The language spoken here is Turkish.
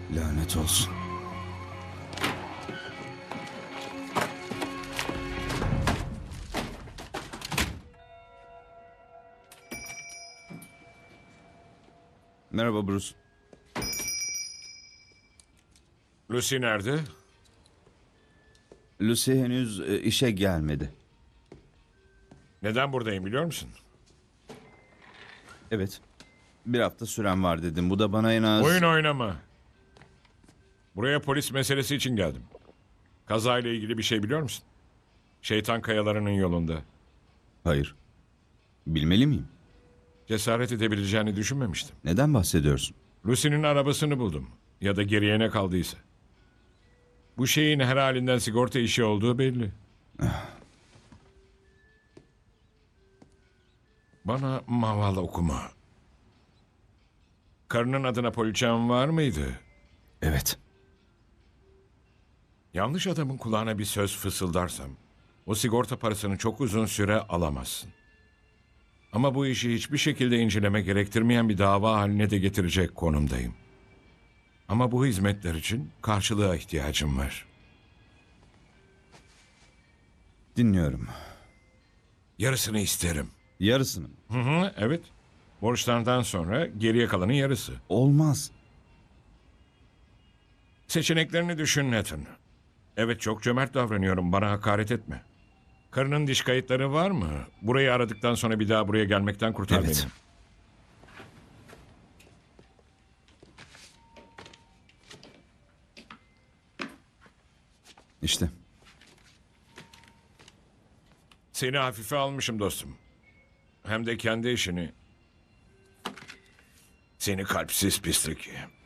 Lanet olsun. Merhaba Bruce. Lucy nerede? Lucy henüz işe gelmedi. Neden buradayım biliyor musun? Evet. Bir hafta süren var dedim. Bu da bana en az... Oyun oynama. Buraya polis meselesi için geldim. Kazayla ilgili bir şey biliyor musun? Şeytan kayalarının yolunda. Hayır. Bilmeli miyim? Cesaret edebileceğini düşünmemiştim. Neden bahsediyorsun? Lucy'nin arabasını buldum. Ya da geriye ne kaldıysa. Bu şeyin her halinden sigorta işi olduğu belli. Bana maval okuma. Karının adına poliçem var mıydı? Evet. Yanlış adamın kulağına bir söz fısıldarsam, o sigorta parasını çok uzun süre alamazsın. Ama bu işi hiçbir şekilde inceleme gerektirmeyen bir dava haline de getirecek konumdayım. Ama bu hizmetler için karşılığa ihtiyacım var. Dinliyorum. Yarısını isterim. Yarısını mı? Hı hı, evet. Borçlardan sonra geriye kalanın yarısı. Olmaz. Seçeneklerini düşün Nathan. Evet, çok cömert davranıyorum, bana hakaret etme. Karının diş kayıtları var mı? Burayı aradıktan sonra bir daha buraya gelmekten kurtar Evet. beni. İşte. Seni hafife almışım dostum. Hem de kendi işini. Seni kalpsiz pislik.